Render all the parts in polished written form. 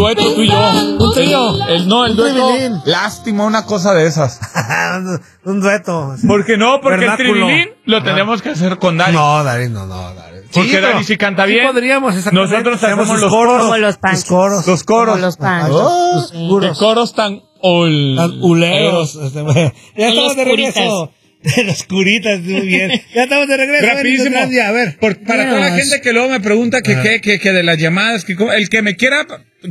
dueto tú y yo. Un trío. El dueto. Lástima una cosa de esas. Un dueto. ¿Por qué no? Porque vernáculo. el tribilín lo tenemos que hacer con Dari. No, Dari. Porque Dari sí canta bien. Sí podríamos, exactamente. Nosotros hacemos los coros. Como los panchos. Los coros. Como los panchos. Los coros tan uleros. Ya estamos de curitas. regreso. Los curitas, muy bien. Ya estamos de regreso. Rapidísimo. A ver. Para toda la gente que luego me pregunta que de las llamadas, el que me quiera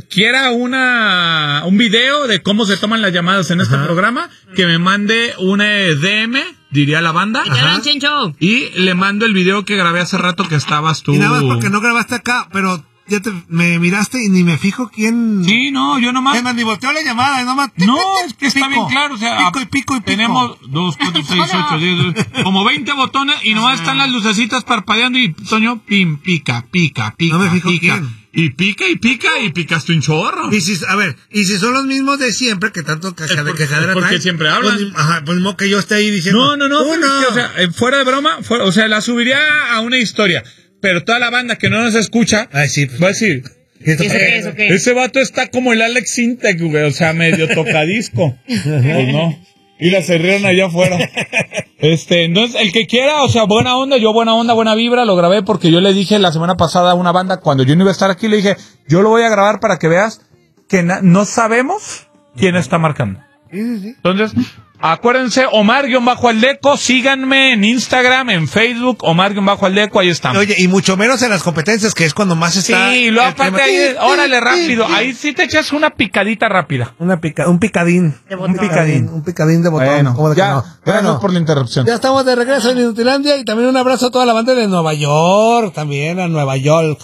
un video de cómo se toman las llamadas en este programa, que me mande una DM, diría la banda. Y le mando el video que grabé hace rato que estabas tú. Y nada más porque no grabaste acá, pero ya me miraste y ni me fijo quién. Sí, no, yo nomás. Es más, ni volteó la llamada, nomás. No, es que está bien claro, o sea, pico. tenemos 2, 4, 6, 8, 10, como 20 botones y nomás están las lucecitas parpadeando y Toño, pica. No me fijo quién. Y picaste un chorro. Y si son los mismos de siempre, que tanto quejadera traen. Porque siempre hablan. Pues mismo que yo esté ahí diciendo. No, o sea, fuera de broma, o sea, la subiría a una historia. Pero toda la banda que no nos escucha va a decir, ¿Eso qué? ese vato está como el Alex Sintek, güey, o sea, medio tocadisco. Pues no. Y la cerraron allá afuera. Entonces, el que quiera, o sea, buena onda, buena vibra, lo grabé porque yo le dije la semana pasada a una banda, cuando yo no iba a estar aquí, le dije, yo lo voy a grabar para que veas que no sabemos quién está marcando. Sí. Entonces, acuérdense, Omar-Aldeco, síganme en Instagram, en Facebook, Omar-Aldeco, ahí estamos. Oye, y mucho menos en las competencias, que es cuando más está. Sí, y luego aparte ahí, órale, rápido, ahí sí te echas una picadita rápida. Un picadín. Un picadín de botón. Bueno, ¿Cómo de que ya, no? gracias por la interrupción. Ya estamos de regreso en Inutilandia y también un abrazo a toda la banda de Nueva York, también a Nueva York.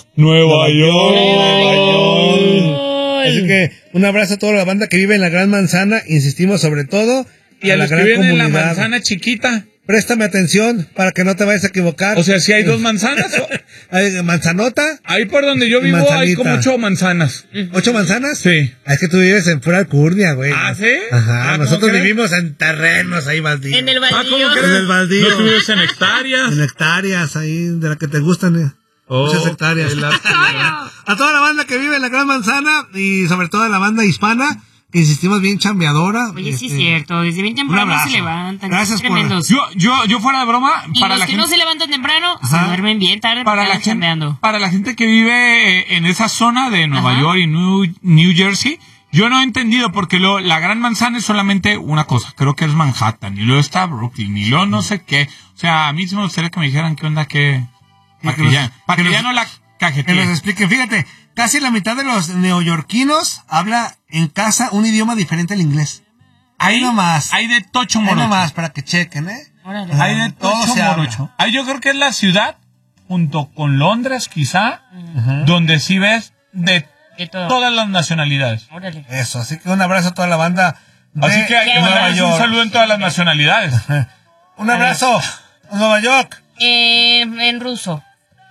Así que un abrazo a toda la banda que vive en la Gran Manzana, insistimos sobre todo. Y a los que viven en la manzana chiquita. Préstame atención para que no te vayas a equivocar. O sea, si hay 2 manzanas. ¿Hay manzanota? Ahí por donde yo vivo hay como 8 manzanas. ¿8 manzanas? Sí. Es que tú vives en pura alcurnia, güey. ¿Ah, sí? Ajá, nosotros vivimos en terrenos ahí baldíos. En el baldío. ¿Cómo crees? En el baldío. ¿No tú vives en hectáreas? En hectáreas, ahí, de las que te gustan, muchas hectáreas. A toda la banda que vive en la Gran Manzana y sobre todo a la banda hispana, que insistimos bien chambeadora. Oye, sí es cierto, desde bien temprano se levantan. Gracias por... Yo fuera de broma, y para los la que gente... no se levantan temprano, se duermen bien tarde para la gente, chambeando. Para la gente que vive en esa zona de Nueva York y New Jersey, yo no he entendido porque la Gran Manzana es solamente una cosa, creo que es Manhattan, y luego está Brooklyn, y luego no sé qué. O sea, a mí sí me gustaría que me dijeran qué onda, para que ya no la cajetee. Que nos expliquen, fíjate, casi la mitad de los neoyorquinos habla en casa un idioma diferente al inglés. Ahí nomás. Hay de tocho morocho. Ahí nomás, para que chequen, Hay de tocho morocho. Ahí yo creo que es la ciudad, junto con Londres quizá, donde sí ves de todas las nacionalidades. Órale. Eso, así que un abrazo a toda la banda de así que hay que mandarles un saludo en todas las nacionalidades. Un abrazo a Nueva York. En ruso.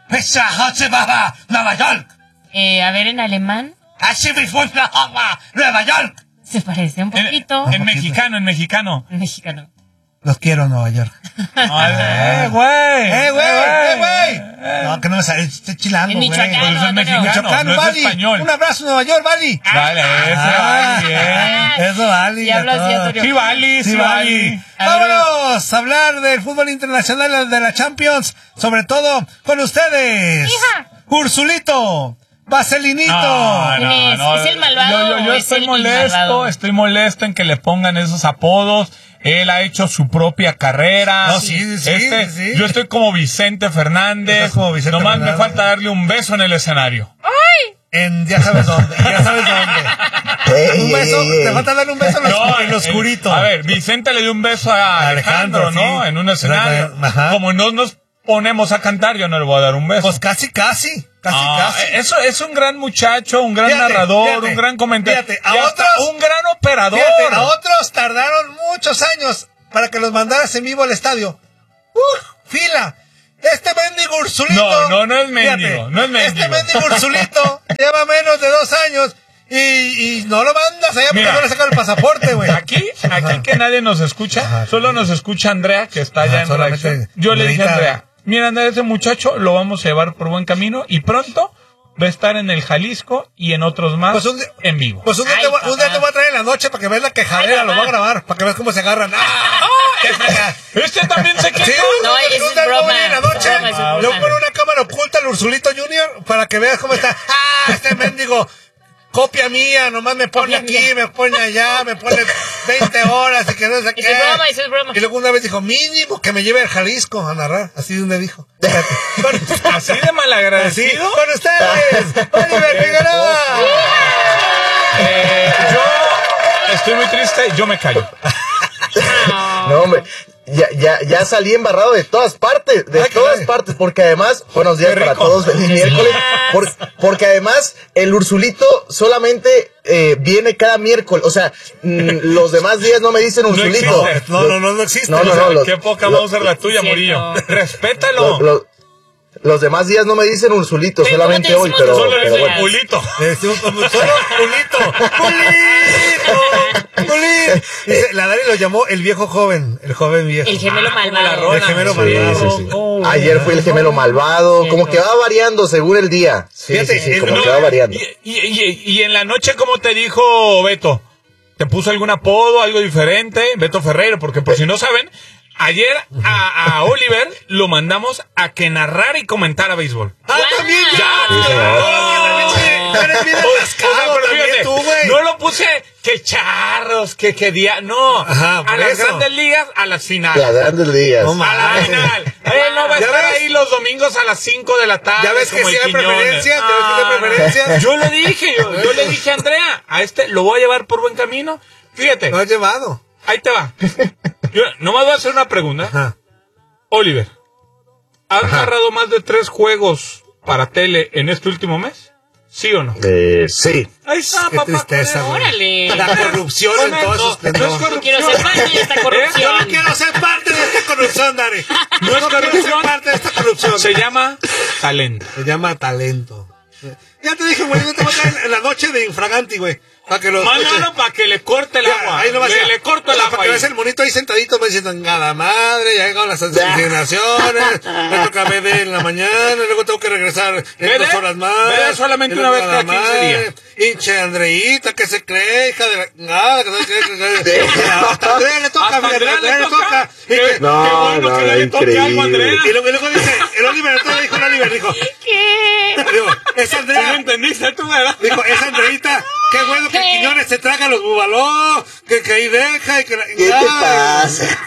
Nueva York. A ver, en alemán. Nueva York. Se parece un poquito. En mexicano. En mexicano. Los quiero, Nueva York. Güey. No, que no me sale, estoy chilando, En güey. michoacano, Pues es mexicano, no es Bali. español. Un abrazo, Nueva York, Bali. Vale, ese bien. Eso, Bali. Sí, hablo así, Antonio. Sí, Bali. Vámonos a hablar del fútbol internacional de la Champions, sobre todo con ustedes. ¡Hija! Ursulito. Vaselinito. Es el malvado. Yo estoy molesto en que le pongan esos apodos. Él ha hecho su propia carrera. No, sí. Yo estoy como Vicente Fernández. Nomás me falta darle un beso en el escenario. Ya sabes dónde. Un beso. Te falta darle un beso en lo oscurito. A ver, Vicente le dio un beso a Alejandro, ¿no? sí. En un escenario. Ajá. Como no nos ponemos a cantar, yo no le voy a dar un beso. Pues casi. Eso es un gran muchacho, un gran narrador, un gran comentarista. Un gran operador. A otros tardaron muchos años para que los mandaras en vivo al estadio. Fila. Este mendigo Ursulito. No es mendigo. No es mendigo. Este mendigo Ursulito lleva menos de 2 años y no lo mandas allá porque no le sacan el pasaporte, güey. Aquí que nadie nos escucha, solo nos escucha Andrea, que está allá en redacción. Yo le dije a Andrea, mira, Andrea, ese muchacho lo vamos a llevar por buen camino y pronto va a estar en el Jalisco y en otros más en vivo. Pues un día te voy a traer en la noche para que veas la quejadera, lo voy a grabar, para que veas cómo se agarran. Este también se queja. Sí, No, eso es broma. en la noche, Es broma. le pongo una cámara oculta al Ursulito Junior para que veas cómo está. Este mendigo, copia mía, nomás me pone aquí, me pone allá, me pone 20 horas y que no sé qué. Eso es broma. Y luego una vez dijo, mínimo que me lleve al Jalisco a narrar. Así me dijo. Así de malagradecido. Con ustedes, Oliver Figueroa. Yo estoy muy triste, yo me callo. No, hombre, ya salí embarrado de todas partes, partes, porque además, buenos días para todos, feliz miércoles, porque además el Ursulito solamente viene cada miércoles, o sea, los demás días no me dicen Ursulito. No existe. No, qué poca vamos a ser la tuya, Murillo. Respétalo. Los demás días no me dicen Ursulito, Sí, solamente ¿cómo hoy, te pero decimos bueno. Ursulito? Pulito. Solo Pulito. Dice, la Dari lo llamó el viejo joven, el joven viejo. El gemelo malvado. El gemelo malvado. Sí. Ayer fue el gemelo malvado, como que va variando según el día. Fíjate, Sí, como que va variando. Y en la noche, ¿cómo te dijo Beto? ¿Te puso algún apodo, algo diferente? Beto Ferreiro, porque por si no saben, ayer a Oliver lo mandamos a que narrara y comentara béisbol. También Eres bien atascado, pero fíjate, tú, güey. No lo puse que charros, que día, no. Ajá, a las grandes ligas, a las finales. Las grandes ligas. A la final. Él no va a estar ahí los domingos a las 5 de la tarde. Ya ves que como sí el hay Quiñones. preferencias, ya ves que hay preferencias. Yo le dije a Andrea, a este lo voy a llevar por buen camino. Fíjate. Lo has llevado. Ahí te va. Yo nomás voy a hacer una pregunta. Ajá. Oliver, ¿has narrado más de 3 juegos para tele en este último mes? ¿Sí o no? Sí. Ahí está, Qué papá. tristeza, güey. Órale. La corrupción en todos sus No es corrupción. No quiero ser parte de esta Yo corrupción. no quiero ser parte de esta corrupción, Dari. No es quiero ser corrupción. parte de esta corrupción. Se llama talento. Se llama talento. Ya te dije, güey, yo te voy a traer en la noche de Infraganti, güey. Para que lo Manolo, para que le corte el agua. Ahí no va a ser. Le corto el agua. Para que ahí. veas el monito ahí sentadito, me diciendo, nada madre, ya llegaron las asignaciones, me toca BD en la mañana, luego tengo que regresar en 2 horas más. BD solamente una vez cada 15 días. Hinche Andreita, que se cree, hija de la... Nada, que se cree. Hasta Andrea le toca, Hasta fíjate, Andrea le toca. No, que le toque algo a Andrea. Y luego dice, el Oliver, entonces dijo el Oliver, dijo, ¿Qué? digo, es ¿Sí lo Andrea. entendiste tú, verdad? Dijo, es Andreita, qué bueno que Quiñones se traga los bubaló, que ahí deja y que... ¿Qué te pasa?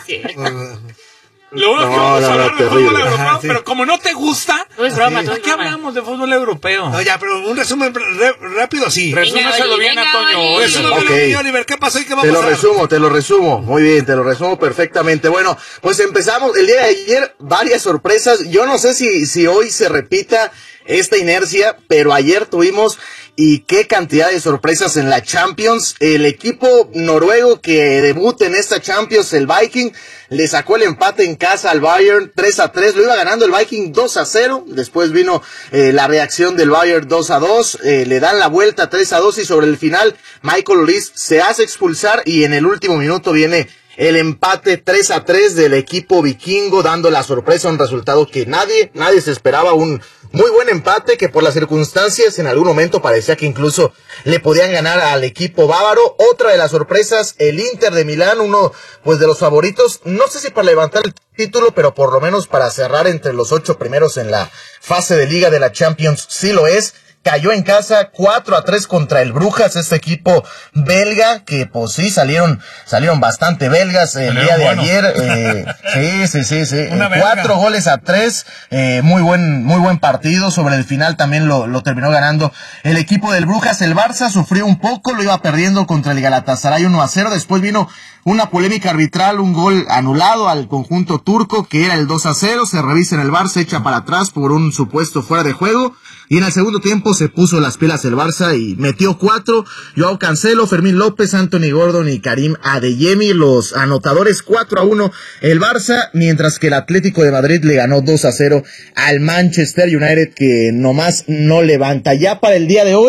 Lo bueno que No, vamos a hablar de terrible. fútbol europeo, Ajá, sí. pero como no te gusta, No es broma, no ¿de es qué broma. hablamos de fútbol europeo? No, ya, pero un resumen rápido, sí. Resúmeselo bien a venga, Toño. Oli. Oli. Resúmemelo, Ok. mi Oliver, ¿qué pasó y qué va a Te pasar? lo resumo. Muy bien, te lo resumo perfectamente. Bueno, pues empezamos el día de ayer, varias sorpresas. Yo no sé si hoy se repita esta inercia, pero ayer tuvimos y qué cantidad de sorpresas en la Champions. El equipo noruego que debuta en esta Champions, el Viking, le sacó el empate en casa al Bayern 3-3. Lo iba ganando el Viking 2-0. Después vino la reacción del Bayern 2-2. Le dan la vuelta 3-2 y sobre el final Michael Olise se hace expulsar y en el último minuto viene el empate 3-3 del equipo vikingo, dando la sorpresa, un resultado que nadie se esperaba, un muy buen empate que por las circunstancias en algún momento parecía que incluso le podían ganar al equipo bávaro. Otra de las sorpresas, el Inter de Milán, uno pues de los favoritos, no sé si para levantar el título, pero por lo menos para cerrar entre los 8 primeros en la fase de liga de la Champions, sí lo es. Cayó en casa 4-3 contra el Brujas, este equipo belga, que pues sí, salieron bastante belgas el día de ayer. Sí. 4-3, muy buen partido. Sobre el final también lo terminó ganando el equipo del Brujas. El Barça sufrió un poco, lo iba perdiendo contra el Galatasaray 1-0. Después vino una polémica arbitral, un gol anulado al conjunto turco, que era el 2-0. Se revisa en el VAR, se echa para atrás por un supuesto fuera de juego. Y en el segundo tiempo se puso las pilas el Barça y metió 4. Joao Cancelo, Fermín López, Anthony Gordon y Karim Adeyemi, los anotadores 4-1 el Barça, mientras que el Atlético de Madrid le ganó 2-0 al Manchester United, que nomás no levanta. Ya para el día de hoy